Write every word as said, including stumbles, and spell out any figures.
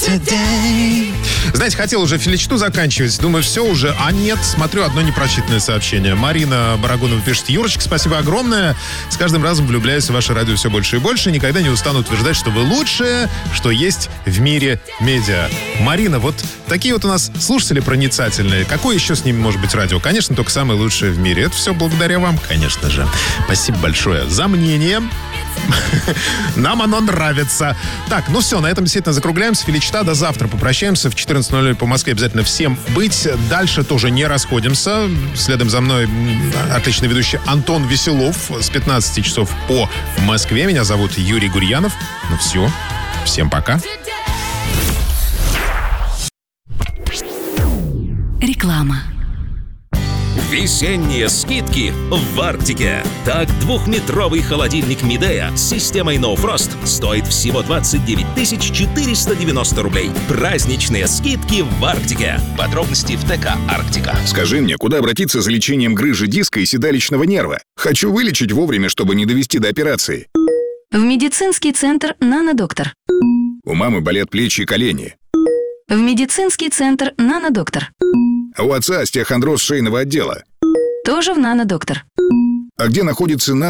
today. Знаете, хотел уже филичту заканчивать. Думаю, все уже. А нет, смотрю, одно непрочитанное сообщение. Марина Барагунова пишет: Юрочка, спасибо огромное. С каждым разом влюбляюсь в ваше радио все больше и больше. Никогда не устану утверждать, что вы лучшее, что есть в мире медиа. Марина, вот такие вот у нас слушатели проницательные. Какое еще с ними может быть радио? Конечно, только самое лучшее в мире. Это все благодаря вам, конечно же. Спасибо большое за мнение. Нам оно нравится. Так, ну все, на этом действительно закругляемся. Филичта, до завтра. Попрощаемся в четырнадцать ноль ноль по Москве. Обязательно всем быть. Дальше тоже не расходимся. Следом за мной отличный ведущий Антон Веселов с пятнадцати часов по Москве. Меня зовут Юрий Гурьянов. Ну все, всем пока. Реклама. Весенние скидки в Арктике. Так, двухметровый холодильник Midea с системой No Frost стоит всего двадцать девять тысяч четыреста девяносто рублей. Праздничные скидки в Арктике. Подробности в ТК «Арктика». Скажи мне, куда обратиться за лечением грыжи диска и седалищного нерва? Хочу вылечить вовремя, чтобы не довести до операции. В медицинский центр «Нанодоктор». У мамы болят плечи и колени. В медицинский центр «Нанодоктор». А у отца остеохондроз шейного отдела. Тоже в «Нанодоктор». А где находится